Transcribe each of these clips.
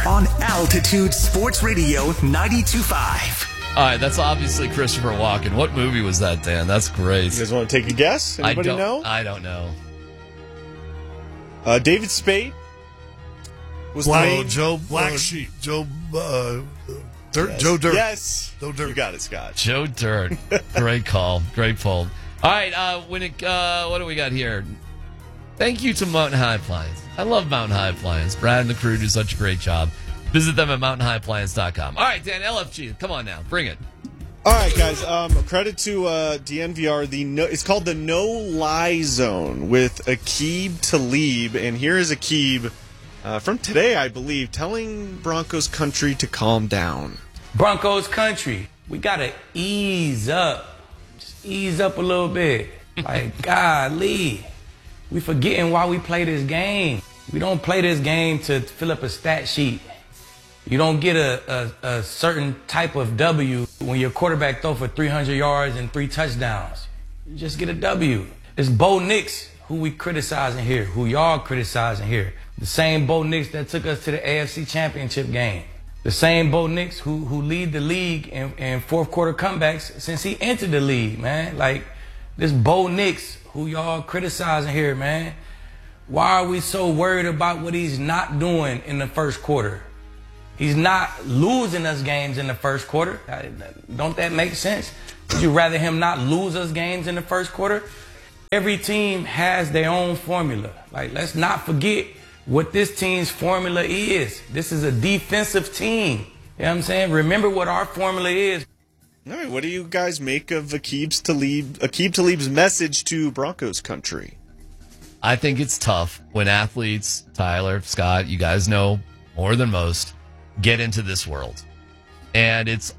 on Altitude Sports Radio 92.5. All right, that's obviously Christopher Walken. What movie was that, Dan? That's great. You guys want to take a guess? Anybody know? I don't know. David Spade was Black Sheep. Joe Dirt. Yes. Joe Dirt. You got it, Scott. Joe Dirt. Great call. Great fold. All right, what do we got here? Thank you to Mountain High Appliance. I love Mountain High Appliance. Brad and the crew do such a great job. Visit them at mountainhighappliance.com. All right, Dan, LFG, come on now. Bring it. All right, guys. Credit to DNVR. It's called the No Lie Zone with Aqib Talib. And here is Aqib from today, I believe, telling Broncos country to calm down. Broncos country, we got to ease up. Just ease up a little bit. Like, golly. We forgetting why we play this game. We don't play this game to fill up a stat sheet. You don't get a certain type of W when your quarterback throw for 300 yards and 3 touchdowns. You just get a W. It's Bo Nix who we criticizing here, who y'all criticizing here. The same Bo Nix that took us to the AFC Championship game. The same Bo Nix who lead the league in fourth quarter comebacks since he entered the league, man. Like, this Bo Nix who y'all criticizing here, man. Why are we so worried about what he's not doing in the first quarter? He's not losing us games in the first quarter. Don't that make sense? Would you rather him not lose us games in the first quarter? Every team has their own formula. Like, let's not forget what this team's formula is. This is a defensive team. You know what I'm saying? Remember what our formula is. All right, what do you guys make of Aqib Talib's message to Broncos country? I think it's tough when athletes, Tyler, Scott, you guys know more than most, get into this world. And you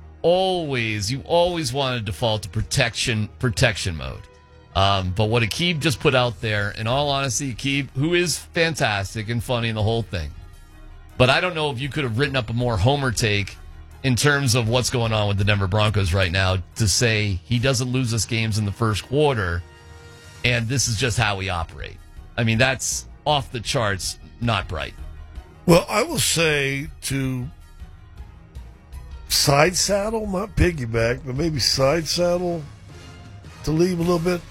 always want to default to protection mode. But what Aqib just put out there, in all honesty, Aqib, who is fantastic and funny in the whole thing, but I don't know if you could have written up a more homer take in terms of what's going on with the Denver Broncos right now to say he doesn't lose us games in the first quarter, and this is just how we operate. I mean, that's off the charts, not bright. Well, I will say to side saddle, not piggyback, but maybe side saddle to leave a little bit.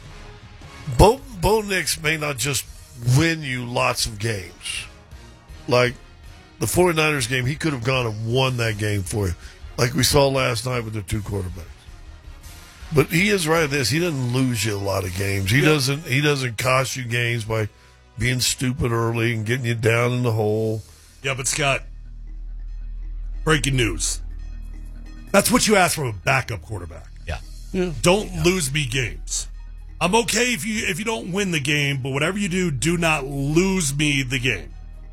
Bo Nix may not just win you lots of games. Like the 49ers game, he could have gone and won that game for you, like we saw last night with the 2 quarterbacks. But he is right at this. He doesn't lose you a lot of games. He doesn't cost you games by being stupid early and getting you down in the hole. Yeah, but Scott, breaking news. That's what you ask from a backup quarterback. Yeah. Don't lose me games. I'm okay if you don't win the game, but whatever you do not lose me the game.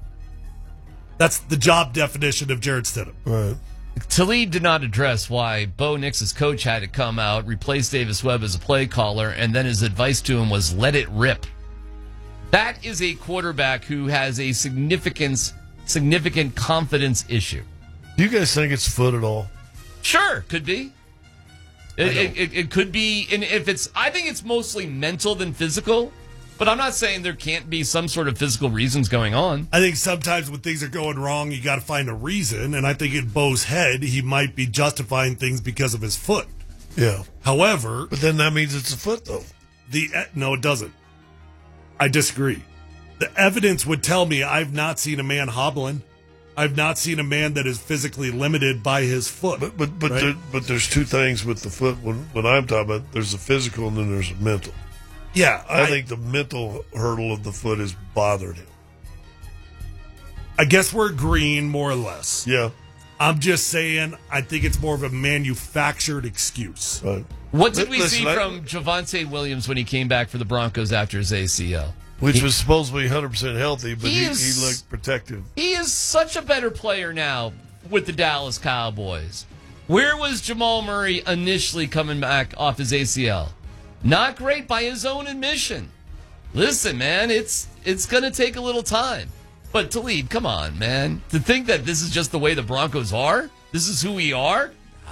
That's the job definition of Jarrett Stidham. Right. Talib did not address why Bo Nix's coach had to come out, replace Davis Webb as a play caller, and then his advice to him was let it rip. That is a quarterback who has a significant confidence issue. Do you guys think it's foot at all? Sure, could be. It could be, and I think it's mostly mental than physical. But I'm not saying there can't be some sort of physical reasons going on. I think sometimes when things are going wrong, you got to find a reason. And I think in Bo's head, he might be justifying things because of his foot. Yeah. However, but then that means it's a foot, though. No, it doesn't. I disagree. The evidence would tell me I've not seen a man hobbling. I've not seen a man that is physically limited by his foot. But right? But there's two things with the foot. When I'm talking about, there's a physical and then there's a mental. Yeah, I think the mental hurdle of the foot has bothered him. I guess we're agreeing more or less. Yeah. I'm just saying I think it's more of a manufactured excuse. Right. What did we see from Javonte Williams when he came back for the Broncos after his ACL? Which was supposed to be 100% healthy, but he looked protective. He is such a better player now with the Dallas Cowboys. Where was Jamal Murray initially coming back off his ACL? Not great by his own admission. Listen, man, it's going to take a little time. But Talib, come on, man. To think that this is just the way the Broncos are? This is who we are?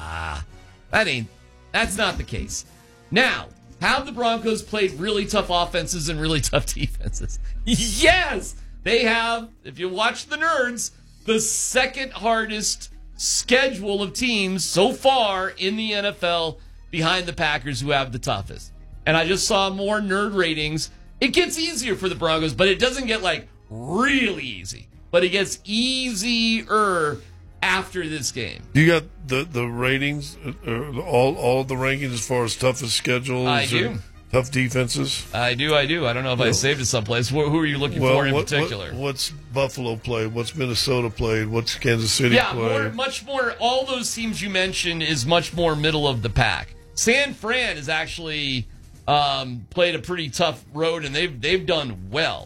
That's not the case. Now, have the Broncos played really tough offenses and really tough defenses? Yes, they have. If you watch the nerds, the second hardest schedule of teams so far in the NFL behind the Packers, who have the toughest. And I just saw more nerd ratings. It gets easier for the Broncos, but it doesn't get like really easy. But it gets easier after this game. You got the ratings, all the rankings as far as toughest schedules? I do. Tough defenses? I do. I don't know if I saved it someplace. Who are you looking for in particular? What's Buffalo played? What's Minnesota played? What's Kansas City played? Much more. All those teams you mentioned is much more middle of the pack. San Fran has actually played a pretty tough road, and they've done well.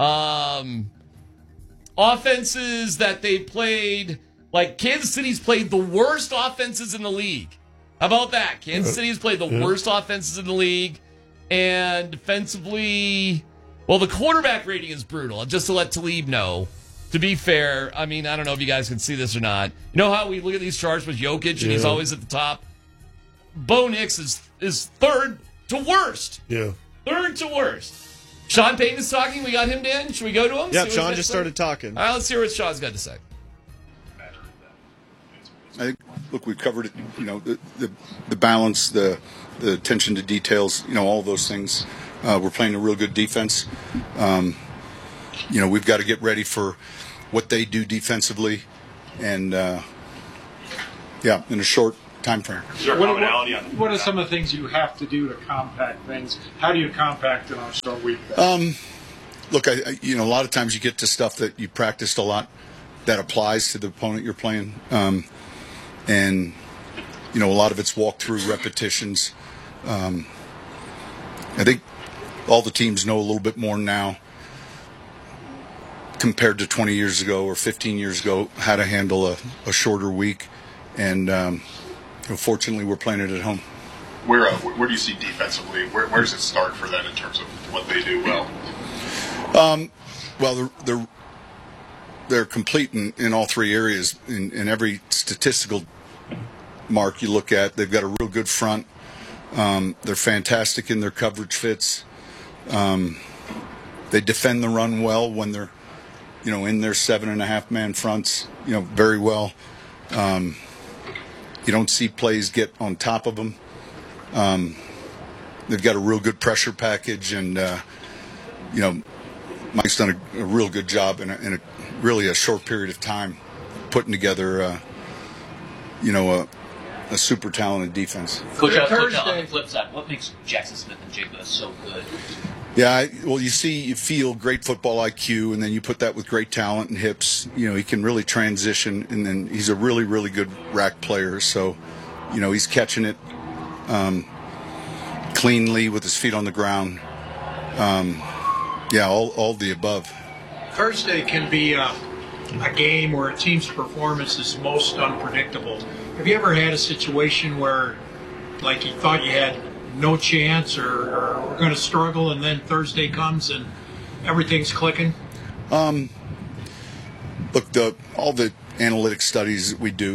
Offenses that they played, like Kansas City's played the worst offenses in the league. How about that? Kansas City has played the worst offenses in the league. And defensively, well, the quarterback rating is brutal. Just to let Talib know, to be fair, I mean, I don't know if you guys can see this or not. You know how we look at these charts with Jokic and he's always at the top? Bo Nix is third to worst. Yeah. Third to worst. Sean Payton is talking. We got him, Dan. Should we go to him? Yeah, Sean just started talking. All right, let's hear what Sean's got to say. I think, look, we've covered it, the balance, the attention to details, all those things. We're playing a real good defense. We've got to get ready for what they do defensively and, in a short time frame. Is there commonality on what are some of the things you have to do to compact things? How do you compact it on a short week? Look, a lot of times you get to stuff that you practiced a lot that applies to the opponent you're playing. And, a lot of it's walk-through repetitions. I think all the teams know a little bit more now compared to 20 years ago or 15 years ago how to handle a shorter week. And, fortunately, we're playing it at home. Where do you see defensively? Where does it start for them in terms of what they do well? Well, they're complete in all three areas. In every statistical mark you look at, they've got a real good front. They're fantastic in their coverage fits. They defend the run well when they're, in their 7.5 man fronts, very well. You don't see plays get on top of them. They've got a real good pressure package, and Mike's done a real good job in a really a short period of time putting together, a super talented defense. Coach, on the flip side, what makes Jackson Smith-Njigba so good? Yeah, you feel great football IQ, and then you put that with great talent and hips. He can really transition, and then he's a really, really good rack player. So, he's catching it cleanly with his feet on the ground. All the above. Thursday can be a game where a team's performance is most unpredictable. Have you ever had a situation where, like, you thought you had no chance or we're going to struggle, and then Thursday comes and everything's clicking? Look, all the analytic studies that we do,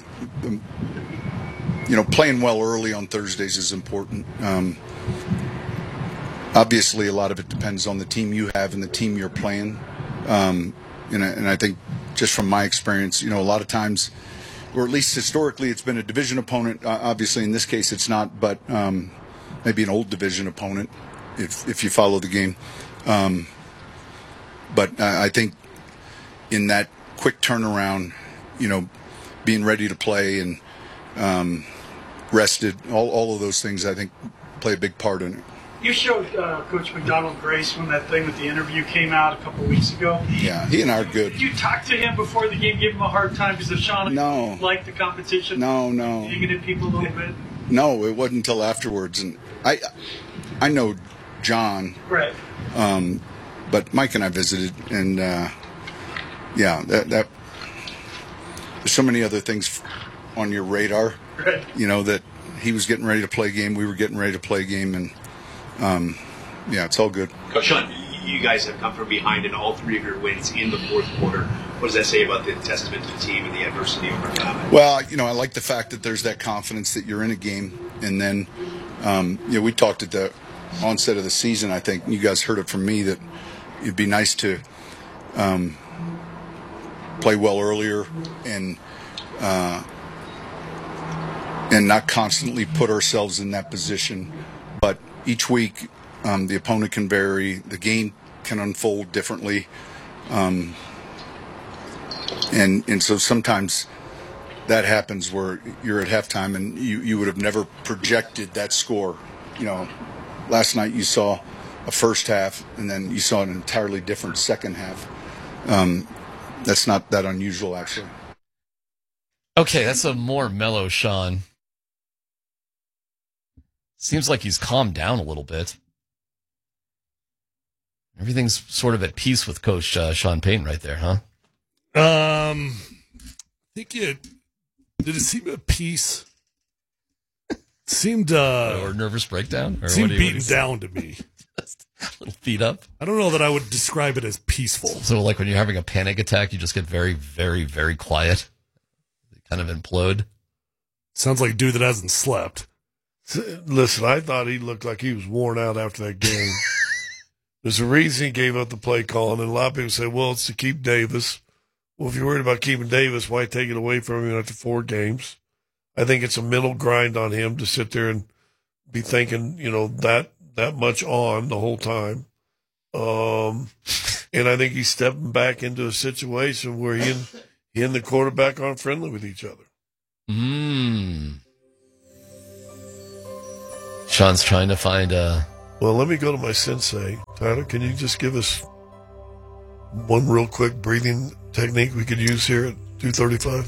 playing well early on Thursdays is important. Obviously, a lot of it depends on the team you have and the team you're playing. And I think just from my experience, a lot of times, or at least historically, it's been a division opponent. Obviously, in this case, it's not, but maybe an old division opponent if you follow the game. But I think in that quick turnaround, being ready to play and rested, all of those things, I think, play a big part in it. You showed Coach McDonald grace when that thing with the interview came out a couple of weeks ago. Yeah, he and I are good. Did you talk to him before the game, give him a hard time because of Sean liked the competition? No. Digging at people a little bit? No, it wasn't until afterwards. And I know John. Right. But Mike and I visited, and that there's so many other things on your radar. Right. That he was getting ready to play a game, we were getting ready to play a game, and it's all good. Coach, Sean, you guys have come from behind in all three of your wins in the fourth quarter. What does that say about the testament to the team and the adversity overcome? Well, I like the fact that there's that confidence that you're in a game, and then we talked at the onset of the season. I think you guys heard it from me that it'd be nice to play well earlier and not constantly put ourselves in that position. But each week, the opponent can vary. The game can unfold differently. And so sometimes that happens where you're at halftime and you would have never projected that score. You know, last night you saw a first half and then you saw an entirely different second half. That's not that unusual, actually. Okay, that's a more mellow Sean. Seems like he's calmed down a little bit. Everything's sort of at peace with Coach Sean Payton right there, huh? I think did it seem at peace? Seemed or nervous breakdown? Or seemed beaten down to me. Just a little beat up. I don't know that I would describe it as peaceful. So like when you're having a panic attack, you just get very, very, very quiet. You kind of implode. Sounds like a dude that hasn't slept. Listen, I thought he looked like he was worn out after that game. There's a reason he gave up the play calling, and a lot of people say, well, it's to keep Davis. Well, if you're worried about keeping Davis, why take it away from him after 4 games? I think it's a mental grind on him to sit there and be thinking, you know, that much on the whole time. And I think he's stepping back into a situation where he and the quarterback aren't friendly with each other. Sean's trying to find a... Well, let me go to my sensei. Tyler, can you just give us one real quick breathing technique we could use here at 2:35?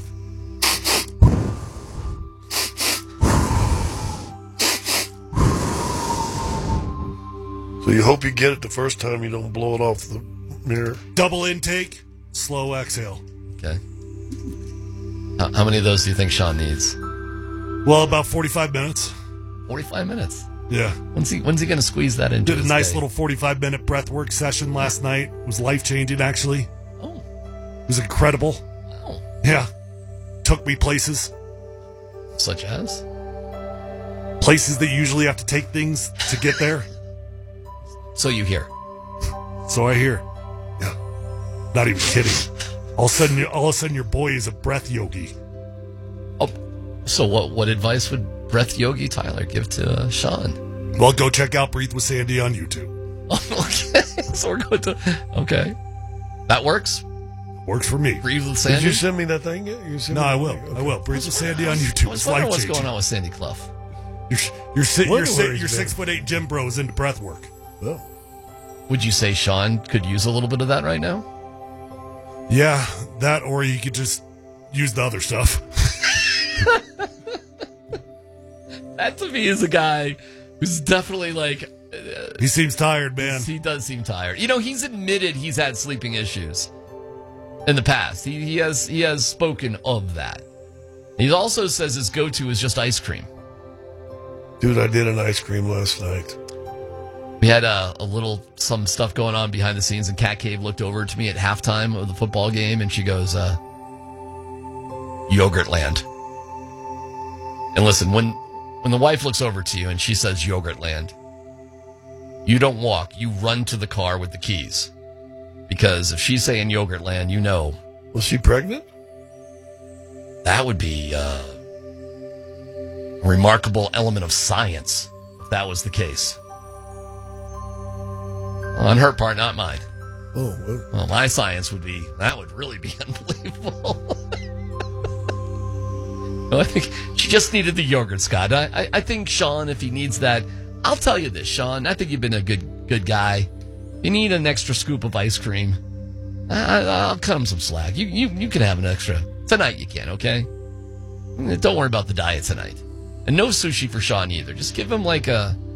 So you hope you get it the first time, you don't blow it off the mirror. Double intake, slow exhale. Okay. How many of those do you think Sean needs? Well, about 45 minutes. 45 minutes? Yeah. When's he going to squeeze that into Did a his nice day? little 45-minute breath work session last night. It was life-changing, actually. Oh. It was incredible. Oh. Yeah. Took me places. Such as? Places that you usually have to take things to get there. So you hear. So I hear. Yeah. Not even kidding. All of a sudden your boy is a breath yogi. Oh, so what advice would Breath Yogi Tyler give to Sean? Well, go check out Breathe with Sandy on YouTube. Okay. So we're going to... Okay. That works? Works for me. Breathe with Sandy? Did you send me that thing yet? No, I will. Okay. I will. Breathe with Sandy on YouTube. It's life-changing. What's going on with Sandy Clough? Your 6'8" gym bro is into breath work. Oh. Would you say Sean could use a little bit of that right now? Yeah, that, or you could just use the other stuff. That to me is a guy who's definitely like... he seems tired, man. He does seem tired. You know, he's admitted he's had sleeping issues in the past. He has spoken of that. He also says his go-to is just ice cream. Dude, I did an ice cream last night. We had some stuff going on behind the scenes, and Cat Cave looked over to me at halftime of the football game, and she goes, Yogurtland. And listen, when the wife looks over to you and she says Yogurtland, you don't walk, you run to the car with the keys. Because if she's saying Yogurtland, you know. Was she pregnant? That would be a remarkable element of science, if that was the case. On her part, not mine. Oh, well, my science would really be unbelievable. Well, I think she just needed the yogurt, Scott. I think Sean, if he needs that, I'll tell you this, Sean. I think you've been a good guy. You need an extra scoop of ice cream. I'll cut him some slack. You can have an extra tonight. You can, okay? Don't worry about the diet tonight, and no sushi for Sean either. Just give him like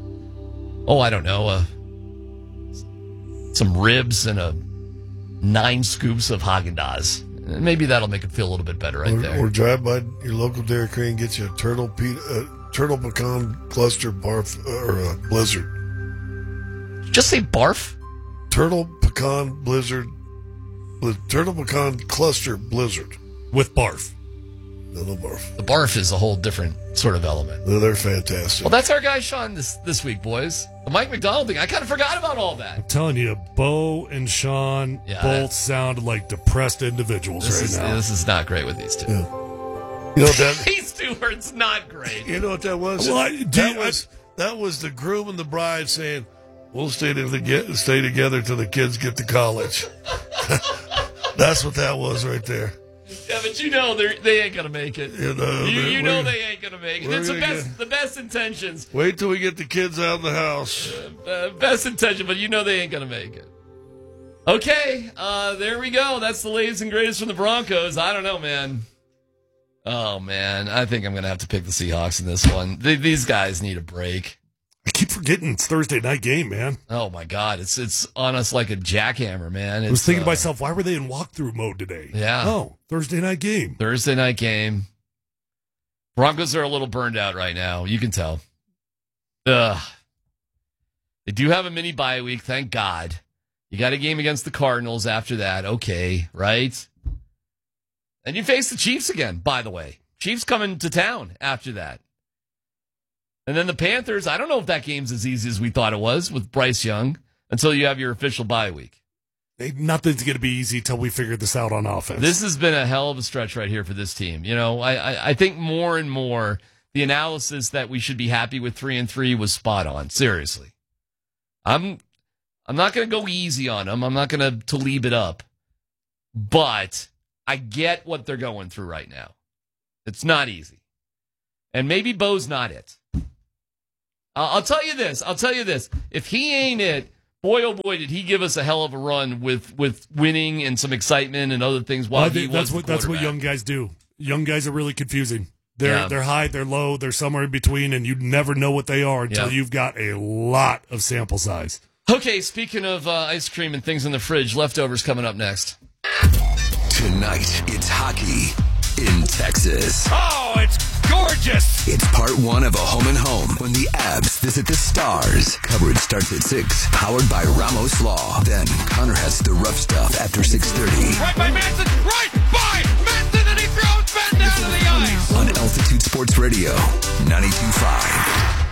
some ribs and 9 scoops of Haagen-Dazs. Maybe that'll make it feel a little bit better there. Or drive by your local Dairy Queen and get you a turtle pecan cluster barf or a blizzard. Just say barf? Turtle pecan blizzard. Turtle pecan cluster blizzard. With barf. No barf. The barf is a whole different sort of element. They're fantastic. Well, that's our guy Sean this week, boys. The Mike McDonald thing. I kind of forgot about all that. I'm telling you, Bo and Sean both sound like depressed individuals now. This is not great with these two. Yeah. You know that These two words not great. You know what that was? That was the groom and the bride saying, "We'll stay together till the kids get to college." That's what that was right there. Yeah, but they ain't gonna make it. You know they ain't gonna make it. It's the best intentions. Wait till we get the kids out of the house. Best intention, but they ain't gonna make it. Okay, there we go. That's the latest and greatest from the Broncos. I don't know, man. Oh man, I think I'm gonna have to pick the Seahawks in this one. These guys need a break. I keep forgetting it's Thursday night game, man. Oh my God, it's on us like a jackhammer, man. I was thinking to myself, why were they in walkthrough mode today? Yeah. Oh, Thursday night game. Thursday night game. Broncos are a little burned out right now. You can tell. They do have a mini bye week, thank God. You got a game against the Cardinals after that. Okay, right? And you face the Chiefs again, by the way. Chiefs coming to town after that. And then the Panthers, I don't know if that game's as easy as we thought it was with Bryce Young until you have your official bye week. Nothing's going to be easy until we figure this out on offense. This has been a hell of a stretch right here for this team. I think more and more the analysis that we should be happy with 3-3 was spot on. Seriously. I'm not going to go easy on them. I'm not going to leave it up. But I get what they're going through right now. It's not easy. And maybe Bo's not it. I'll tell you this. If he ain't it, boy, oh boy, did he give us a hell of a run with winning and some excitement and other things while he was the quarterback. That's what young guys do. Young guys are really confusing. They're high, they're low, they're somewhere in between, and you never know what they are until you've got a lot of sample size. Okay, speaking of ice cream and things in the fridge, leftovers coming up next. Tonight, it's hockey in Texas. Oh, it's gorgeous! It's part one of a home and home when the Abs visit the Stars. Coverage starts at 6, powered by Ramos Law. Then Connor has the rough stuff after 6:30. Right by Manson, and he throws Ben down to the ice! On Altitude Sports Radio, 92.5.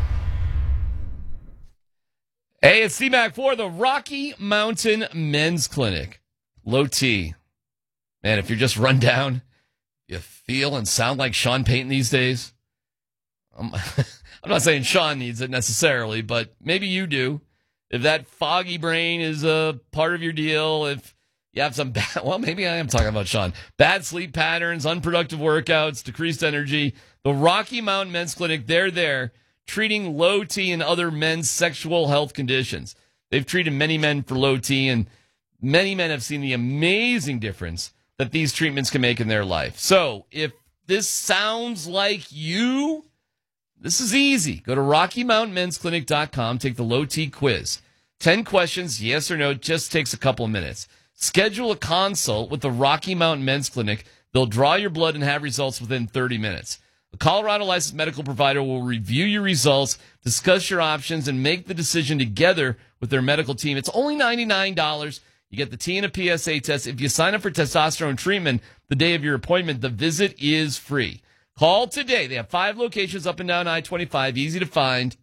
Hey, it's C-Mac for the Rocky Mountain Men's Clinic. Low T. Man, if you're just run down, you feel and sound like Sean Payton these days. I'm not saying Sean needs it necessarily, but maybe you do. If that foggy brain is a part of your deal, if you have some bad, well, maybe I am talking about Sean. Bad sleep patterns, unproductive workouts, decreased energy. The Rocky Mountain Men's Clinic, they're there treating low T and other men's sexual health conditions. They've treated many men for low T, and many men have seen the amazing difference that these treatments can make in their life. So if this sounds like you, this is easy. Go to RockyMountainMen'sClinic.com, take the low T quiz. 10 questions, yes or no, just takes a couple of minutes. Schedule a consult with the Rocky Mountain Men's Clinic. They'll draw your blood and have results within 30 minutes. A Colorado licensed medical provider will review your results, discuss your options, and make the decision together with their medical team. It's only $99. You get the T and a PSA test. If you sign up for testosterone treatment the day of your appointment, the visit is free. Call today. They have 5 locations up and down I-25, easy to find.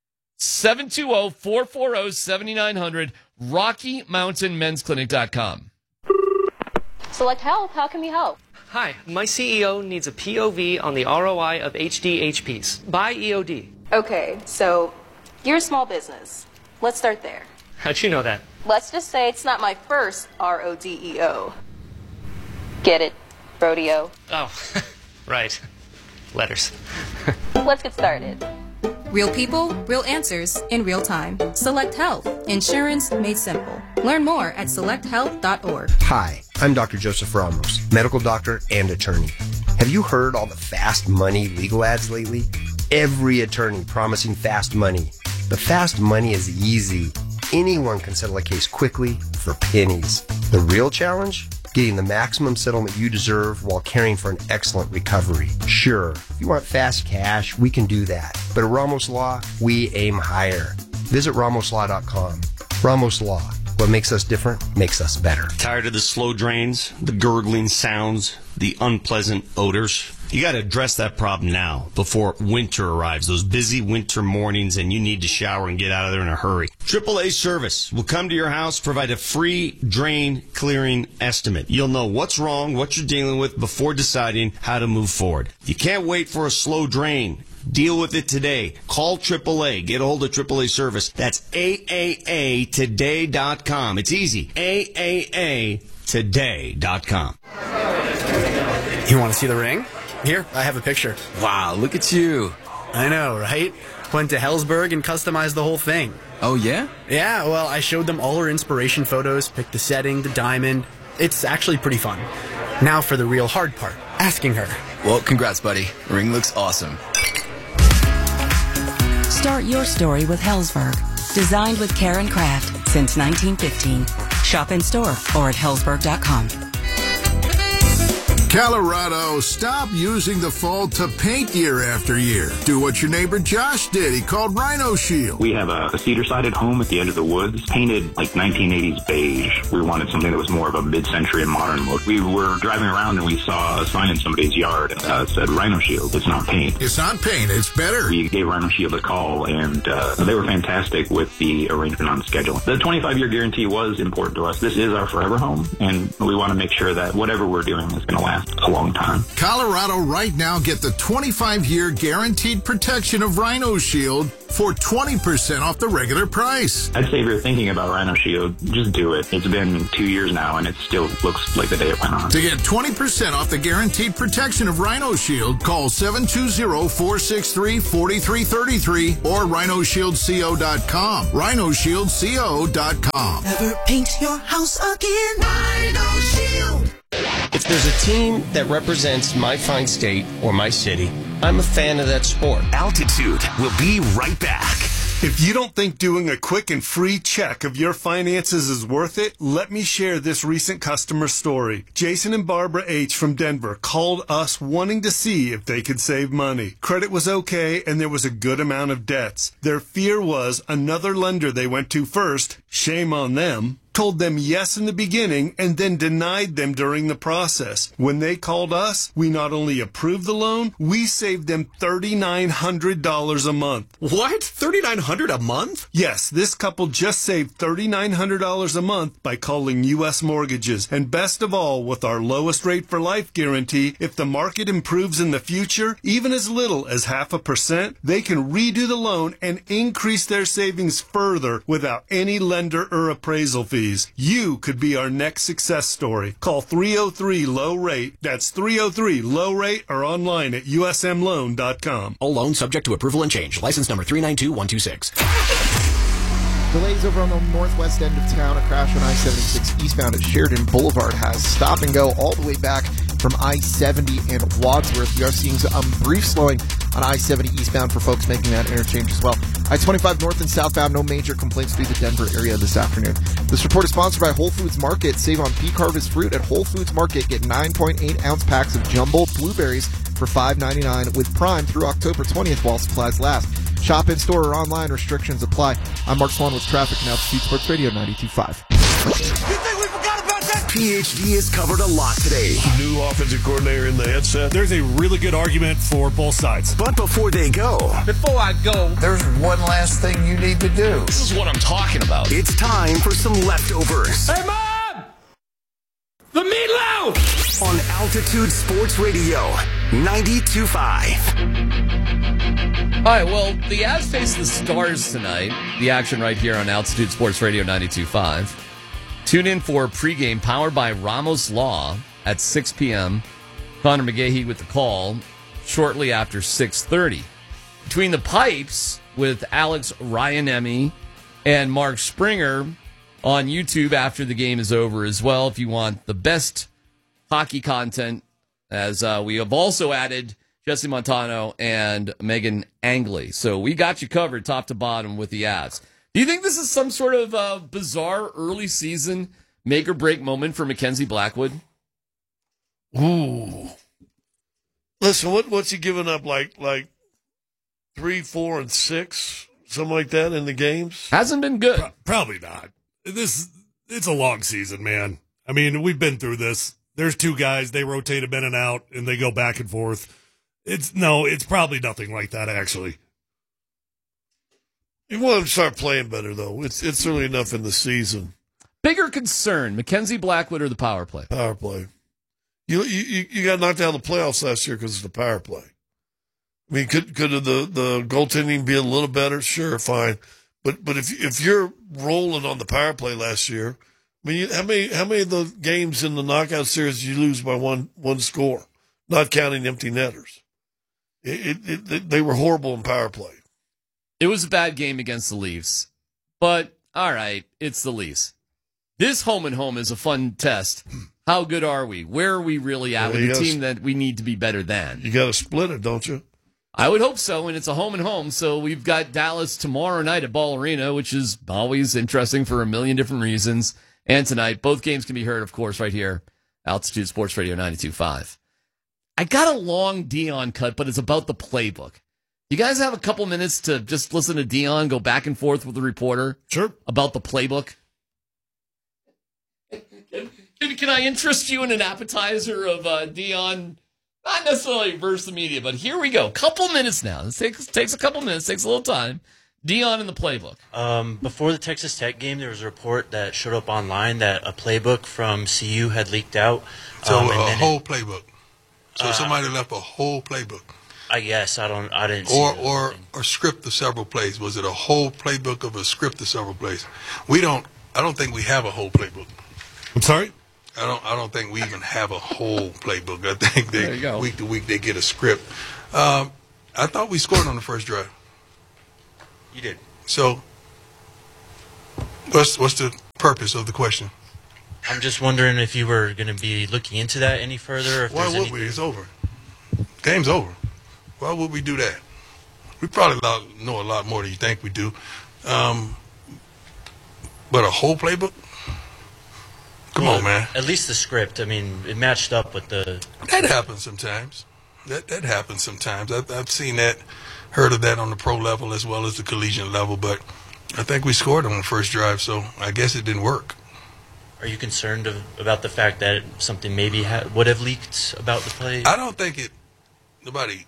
720-440-7900, RockyMountainMen'sClinic.com. Select Help, how can we help? Hi, my CEO needs a POV on the ROI of HDHPs. Buy EOD. Okay, so you're a small business. Let's start there. How'd you know that? Let's just say it's not my first RODEO. Get it? Rodeo. Oh, right. Letters. Let's get started. Real people, real answers in real time. Select Health. Insurance made simple. Learn more at selecthealth.org. Hi, I'm Dr. Joseph Ramos, medical doctor and attorney. Have you heard all the fast money legal ads lately? Every attorney promising fast money. But fast money is easy. Anyone can settle a case quickly for pennies. The real challenge? Getting the maximum settlement you deserve while caring for an excellent recovery. Sure, if you want fast cash, we can do that. But at Ramos Law, we aim higher. Visit RamosLaw.com. Ramos Law. What makes us different makes us better. Tired of the slow drains, the gurgling sounds, the unpleasant odors? You got to address that problem now before winter arrives, those busy winter mornings, and you need to shower and get out of there in a hurry. AAA Service will come to your house, provide a free drain clearing estimate. You'll know what's wrong, what you're dealing with before deciding how to move forward. You can't wait for a slow drain. Deal with it today. Call AAA. Get a hold of AAA Service. That's AAAtoday.com. It's easy. AAAtoday.com. You want to see the ring? Here, I have a picture. Wow, look at you. I know, right? Went to Hellsberg and customized the whole thing. Oh, yeah? Yeah, well, I showed them all her inspiration photos, picked the setting, the diamond. It's actually pretty fun. Now for the real hard part, asking her. Well, congrats, buddy. Ring looks awesome. Start your story with Hellsberg. Designed with care and craft since 1915. Shop in store or at hellsberg.com. Colorado, stop using the fall to paint year after year. Do what your neighbor Josh did. He called Rhino Shield. We have a cedar-sided home at the edge of the woods, painted like 1980s beige. We wanted something that was more of a mid-century and modern look. We were driving around and we saw a sign in somebody's yard that said Rhino Shield. It's not paint. It's not paint. It's better. We gave Rhino Shield a call, and they were fantastic with the arrangement on the schedule. The 25-year guarantee was important to us. This is our forever home, and we want to make sure that whatever we're doing is going to last a long time. Colorado, right now, get the 25-year guaranteed protection of Rhino Shield for 20% off the regular price. I'd say if you're thinking about Rhino Shield, just do it. It's been 2 years now, and it still looks like the day it went on. To get 20% off the guaranteed protection of Rhino Shield, call 720-463-4333 or rhinoshieldco.com. rhinoshieldco.com. Never paint your house again. Rhino Shield. If there's a team that represents my fine state or my city, I'm a fan of that sport. Altitude will be right back. If you don't think doing a quick and free check of your finances is worth it, let me share this recent customer story. Jason and Barbara H. from Denver called us wanting to see if they could save money. Credit was okay and there was a good amount of debts. Their fear was another lender they went to first, shame on them, told them yes in the beginning and then denied them during the process. When they called us, we not only approved the loan, we saved them $3,900 a month. What? $3,900 a month? Yes, this couple just saved $3,900 a month by calling U.S. Mortgages. And best of all, with our lowest rate for life guarantee, if the market improves in the future, even as little as 0.5%, they can redo the loan and increase their savings further without any lender or appraisal fees. You could be our next success story. Call 303-LOW-RATE. That's 303-LOW-RATE or online at usmloan.com. All loans subject to approval and change. License number 392126. Delays over on the northwest end of town. A crash on I-76 eastbound at Sheridan Boulevard has stop and go all the way back from I-70 and Wadsworth. You are seeing some brief slowing on I-70 eastbound for folks making that interchange as well. I-25 north and southbound, no major complaints through the Denver area this afternoon. This report is sponsored by Whole Foods Market. Save on peak harvest fruit at Whole Foods Market. Get 9.8-ounce packs of jumbo blueberries for $5.99 with Prime through October 20th while supplies last. Shop in store or online. Restrictions apply. I'm Mark Swan with traffic now. Altitude Sports Radio 92.5. PhD has covered a lot today. New offensive coordinator in the headset. There's a really good argument for both sides. But before they go, there's one last thing you need to do. This is what I'm talking about. it's time for some leftovers. Hey, Mom! The meatloaf! On Altitude Sports Radio 92.5. All right, well, the Avs face the Stars tonight. The action right here on Altitude Sports Radio 92.5. Tune in for pregame powered by Ramos Law at 6 p.m. Connor McGahey with the call shortly after 6:30. Between the Pipes with Alex Ryanemi and Mark Springer on YouTube after the game is over as well. If you want the best hockey content, as we have also added Jesse Montano and Megan Angley. So we got you covered top to bottom with the Avs. Do you think this is some sort of bizarre early season make or break moment for Mackenzie Blackwood? Ooh. Listen, what's he giving up? Like 3, 4, and 6, something like that in the games? Hasn't been good. Probably not. It's a long season, man. I mean, we've been through this. there's two guys, they rotate them in and out, and they go back and forth. It's probably nothing like that, actually. You want them to start playing better, though. It's certainly enough in the season. Bigger concern, Mackenzie Blackwood or the power play? Power play. You got knocked out of the playoffs last year because of the power play. I mean, could the goaltending be a little better? Sure, fine. But if you're rolling on the power play last year, I mean, how many of the games in the knockout series did you lose by one score, not counting empty netters? They were horrible in power play. It was a bad game against the Leafs, but all right, it's the Leafs. This home and home is a fun test. How good are we? Where are we really at with the team that we need to be better than? You got to split it, don't you? I would hope so, and it's a home and home. So we've got Dallas tomorrow night at Ball Arena, which is always interesting for a million different reasons. And tonight, both games can be heard, of course, right here, Altitude Sports Radio 92.5. I got a long Dion cut, but it's about the playbook. You guys have a couple minutes to just listen to Dion go back and forth with the reporter? Sure. About the playbook? Can I interest you in an appetizer of Dion? Not necessarily versus the media, but here we go. Couple minutes now. This takes a couple minutes, takes a little time. Dion in the playbook. Before the Texas Tech game, there was a report that showed up online that a playbook from CU had leaked out. So a whole playbook. So somebody left a whole playbook. I guess I didn't see or a script of several plays. Was it a whole playbook of a script of several plays? I don't think we have a whole playbook. I'm sorry? I don't think we even have a whole playbook. I think week to week they get a script. I thought we scored on the first drive. You did. So what's the purpose of the question? I'm just wondering if you were going to be looking into that any further. If Why would we? It's over. Game's over. Why would we do that? We probably know a lot more than you think we do. But a whole playbook? Come on, man. At least the script. I mean, it matched up with the... That happens sometimes. That happens sometimes. I've seen that, heard of that on the pro level as well as the collegiate level, but I think we scored on the first drive, so I guess it didn't work. Are you concerned about the fact that something maybe would have leaked about the play? I don't think nobody...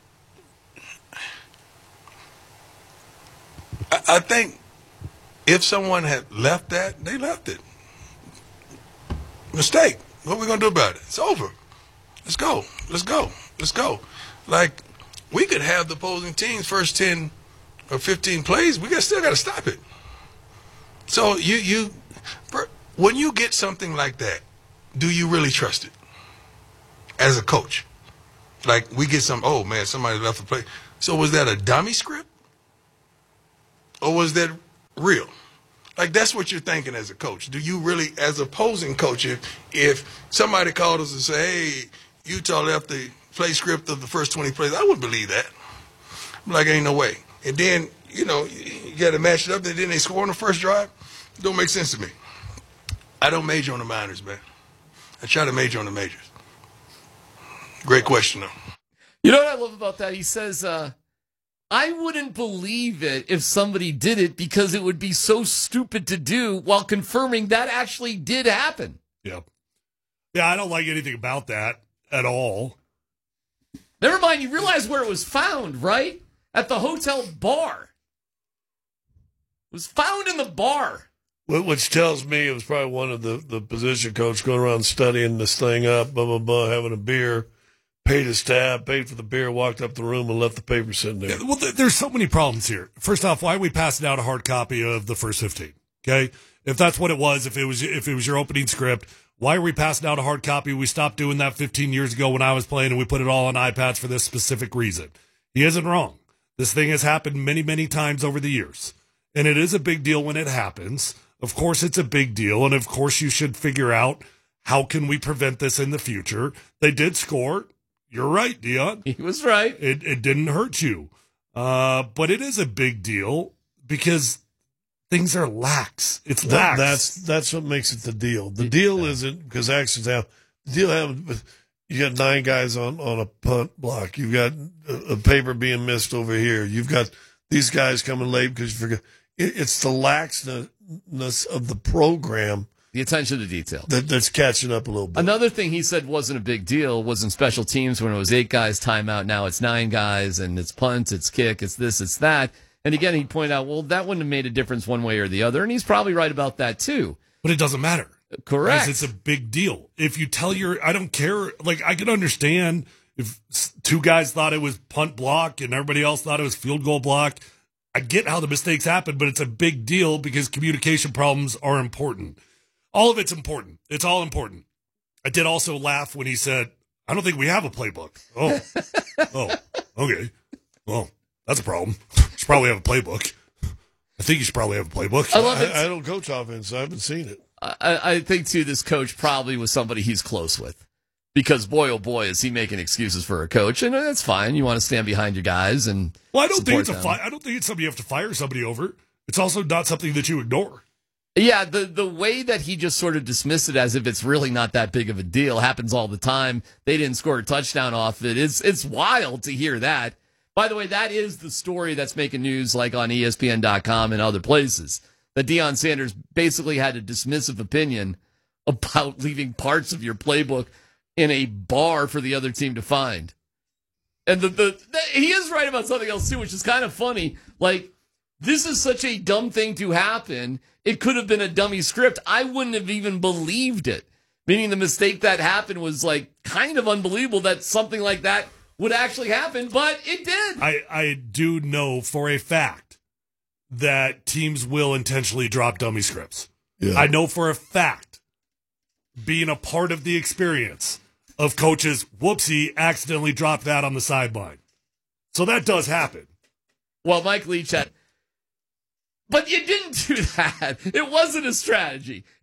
I think if someone had left that, they left it. Mistake. What are we going to do about it? It's over. Let's go. Let's go. Let's go. Like, we could have the opposing team's first 10 or 15 plays. We still got to stop it. So when you get something like that, do you really trust it as a coach? Like, we get oh, man, somebody left the play. So was that a dummy script? Or was that real? Like, that's what you're thinking as a coach. Do you really, as opposing coach, if somebody called us and said, hey, Utah left the play script of the first 20 plays, I wouldn't believe that. I'm like, ain't no way. And then, you got to match it up, and then they score on the first drive. It don't make sense to me. I don't major on the minors, man. I try to major on the majors. Great question, though. You know what I love about that? He says, I wouldn't believe it if somebody did it because it would be so stupid to do, while confirming that actually did happen. Yep. Yeah, I don't like anything about that at all. Never mind, you realize where it was found, right? At the hotel bar. It was found in the bar. Which tells me it was probably one of the position coach going around studying this thing up, blah, blah, blah, having a beer. Paid his tab, paid for the beer, walked up the room, and left the paper sitting there. Yeah, well, there's so many problems here. First off, why are we passing out a hard copy of the first 15? Okay, if that's what it was, if it was your opening script, why are we passing out a hard copy? We stopped doing that 15 years ago when I was playing, and we put it all on iPads for this specific reason. He isn't wrong. This thing has happened many, many times over the years, and it is a big deal when it happens. Of course, it's a big deal, and of course, you should figure out how can we prevent this in the future. They did score. You're right, Dion. He was right. It didn't hurt you. But it is a big deal because things are lax. It's lax. That's what makes it the deal. The deal isn't because actions happen. The deal happens. You got 9 guys on a punt block. You've got a paper being missed over here. You've got these guys coming late because you forget. It's the laxness of the program The attention to detail. That's catching up a little bit. Another thing he said wasn't a big deal was in special teams when it was 8 guys timeout. Now it's 9 guys, and it's punt, it's kick, it's this, it's that. And again, he pointed out, well, that wouldn't have made a difference one way or the other. And he's probably right about that too. But it doesn't matter. Correct. Because it's a big deal. If you tell I don't care. Like, I can understand if 2 guys thought it was punt block and everybody else thought it was field goal block. I get how the mistakes happen, but it's a big deal because communication problems are important. All of it's important. It's all important. I did also laugh when he said, I don't think we have a playbook. Oh, okay. Well, that's a problem. You should probably have a playbook. I think you should probably have a playbook. I love it. I don't coach offense. I haven't seen it. I think, too, this coach probably was somebody he's close with. Because, boy, oh, boy, is he making excuses for a coach. And that's fine. You want to stand behind your guys. And well, I don't think I don't think it's something you have to fire somebody over. It's also not something that you ignore. Yeah, the way that he just sort of dismissed it as if it's really not that big of a deal happens all the time. They didn't score a touchdown off it. It's wild to hear that. By the way, that is the story that's making news like on ESPN.com and other places. That Deion Sanders basically had a dismissive opinion about leaving parts of your playbook in a bar for the other team to find. And he is right about something else too, which is kind of funny. Like, this is such a dumb thing to happen. It could have been a dummy script. I wouldn't have even believed it. Meaning the mistake that happened was like kind of unbelievable that something like that would actually happen, but it did. I do know for a fact that teams will intentionally drop dummy scripts. Yeah. I know for a fact, being a part of the experience of coaches, whoopsie, accidentally dropped that on the sideline. So that does happen. Well, Mike Leach had... But you didn't do that. It wasn't a strategy.